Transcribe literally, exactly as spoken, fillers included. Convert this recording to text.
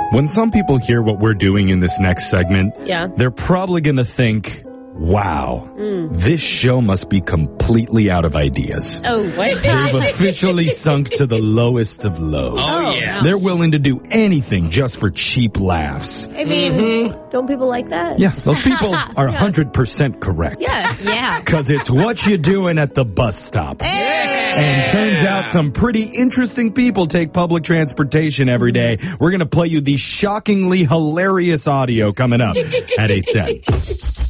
When some people hear what we're doing in this next segment, Yeah. they're probably going to think, wow, Mm. this show must be completely out of ideas. Oh, what? They've officially sunk to the lowest of lows. Oh, yeah. They're willing to do anything just for cheap laughs. I mean, don't people like that? Yeah, those people are one hundred percent correct. Yeah. Yeah. Because it's what you doing at the bus stop. And turns out some pretty interesting people take public transportation every day. We're going to play you the shockingly hilarious audio coming up at eight ten.